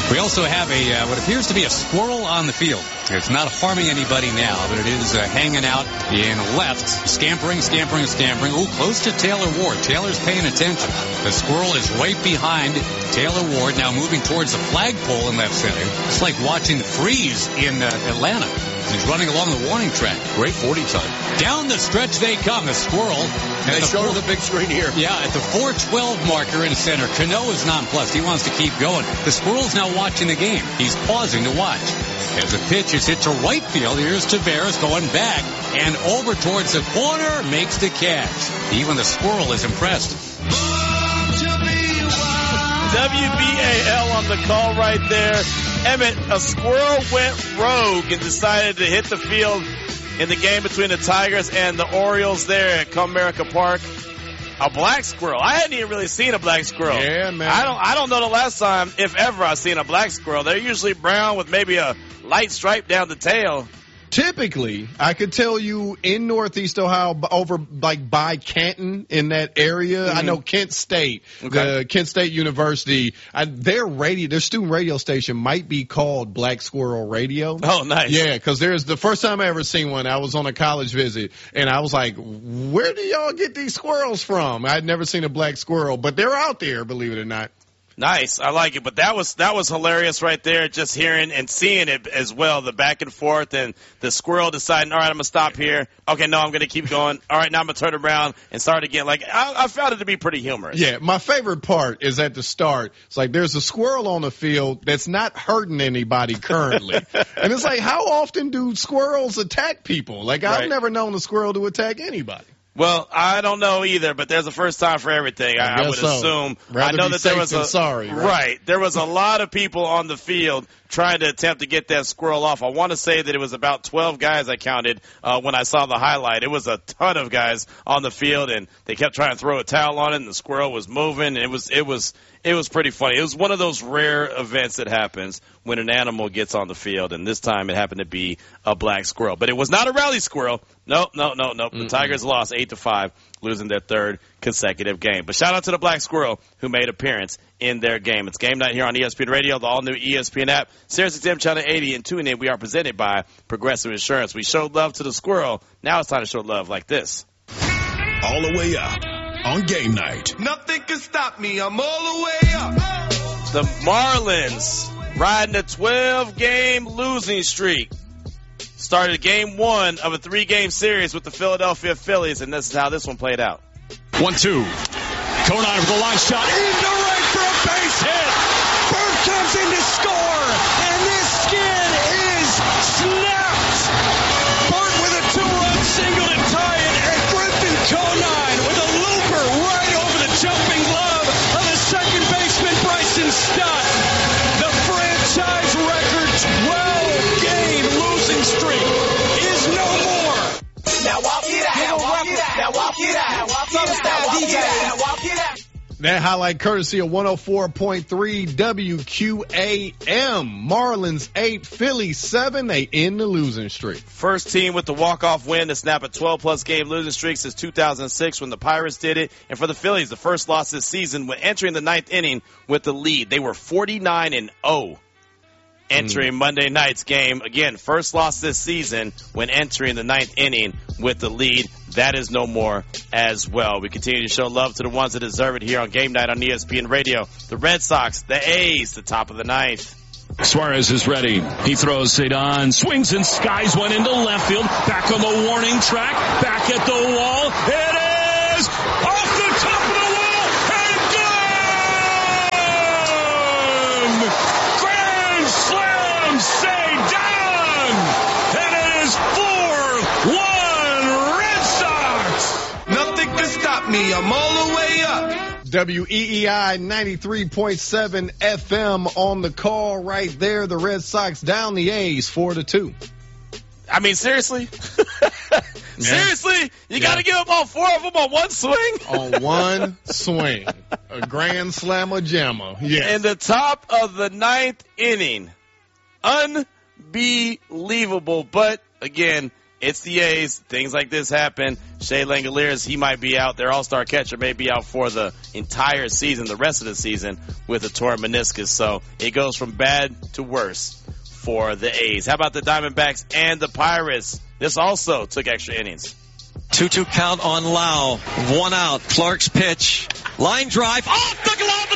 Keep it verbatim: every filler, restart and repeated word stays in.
We also have a uh, what appears to be a squirrel on the field. It's not harming anybody now, but it is uh, hanging out in left, scampering, scampering, scampering. Ooh, close to Taylor Ward. Taylor's paying attention. The squirrel is right behind Taylor Ward, now moving towards the flagpole in left center. It's like watching the freeze in uh, Atlanta. He's running along the warning track. Great forty time. Down the stretch they come. The squirrel. They the show the big screen here. Yeah, at the four twelve marker in center. Cano is nonplussed. He wants to keep going. The squirrel's now watching the game. He's pausing to watch. As the pitch is hit to right field, here's Taveras going back and over towards the corner, makes the catch. Even the squirrel is impressed. W B A L on the call right there. Emmett, a squirrel went rogue and decided to hit the field in the game between the Tigers and the Orioles there at Comerica Park. A black squirrel. I hadn't even really seen a black squirrel. Yeah, man. I don't I don't know the last time, if ever, I've seen a black squirrel. They're usually brown with maybe a light stripe down the tail. Typically, I could tell you in Northeast Ohio, over like by Canton in that area. Mm-hmm. I know Kent State, okay. the Kent State University, I, their radio, their student radio station might be called Black Squirrel Radio. Oh, nice. Yeah, because there's the first time I ever seen one. I was on a college visit, and I was like, "Where do y'all get these squirrels from?" I'd never seen a black squirrel, but they're out there, believe it or not. Nice. I like it. But that was that was hilarious right there, just hearing and seeing it as well, the back and forth, and the squirrel deciding, all right, I'm going to stop here. Okay, no, I'm going to keep going. All right, now I'm going to turn around and start again. Like, I, I found it to be pretty humorous. Yeah, my favorite part is at the start. It's like there's a squirrel on the field that's not hurting anybody currently. And it's like, how often do squirrels attack people? Like, I've right. never known a squirrel to attack anybody. Well, I don't know either, but there's a first time for everything. I, I would so. assume. Rather I know be that there safe was than a sorry, right? right. There was a lot of people on the field trying to attempt to get that squirrel off. I want to say that it was about twelve guys I counted uh, when I saw the highlight. It was a ton of guys on the field, and they kept trying to throw a towel on it, and the squirrel was moving. It was it was it was pretty funny. It was one of those rare events that happens when an animal gets on the field, and this time it happened to be a black squirrel. But it was not a rally squirrel. Nope, no, no, no. The Tigers lost eight to five, losing their third consecutive game. But shout out to the black squirrel who made appearance in their game. It's game night here on E S P N Radio, the all-new E S P N app, Sirius X M Channel eighty, and tune in. We are presented by Progressive Insurance. We showed love to the squirrel. Now it's time to show love like this. All the way up on game night. Nothing can stop me. I'm all the way up. The Marlins riding a twelve-game losing streak. Started game one of a three-game series with the Philadelphia Phillies, and this is how this one played out. one two. Conine with a line shot into right for a base hit. Bird comes in to score, and this skid is snapped. Burt with a two-run single to tie it, and Griffin Conine with a looper right over the jumping glove of the second baseman Bryson Stott. The franchise record twelve-game losing streak is no more. Now walk it out. Now walk it out. Now walk it out. Walk it out. Now walk it out. That highlight courtesy of one oh four point three W Q A M. Marlins eight, Phillies seven. They end the losing streak. First team with the walk-off win to snap a twelve-plus game losing streak since two thousand six when the Pirates did it. And for the Phillies, the first loss this season when entering the ninth inning with the lead. They were forty-nine and oh entering mm. Monday night's game. Again, first loss this season when entering the ninth inning with the lead. That is no more as well. We continue to show love to the ones that deserve it here on Game Night on E S P N Radio. The Red Sox, the A's, the top of the ninth. Suarez is ready. He throws it on, swings and skies one into left field. Back on the warning track, back at the wall. It is off the top of the wall and gone! Grand slam, say down! And it is four one Red Sox! Nothing can stop me. I'm all the way up. W E E I ninety-three point seven F M on the call right there. The Red Sox down the A's four to two. I mean, seriously? Seriously? You yeah. got to give up all four of them on one swing? On one swing. A grand slammer jammer. Yes. In the top of the ninth inning. Unbelievable. But, again, It's the A's. Things like this happen. Shea Langoliers, he might be out. Their all-star catcher may be out for the entire season, the rest of the season, with a torn meniscus. So it goes from bad to worse for the A's. How about the Diamondbacks and the Pirates? This also took extra innings. two two count on Lau. One out. Clark's pitch. Line drive. Off the glove